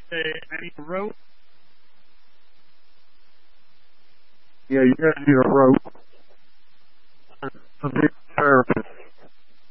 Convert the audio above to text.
I need a rope. Yeah, you're going to need a rope. Some big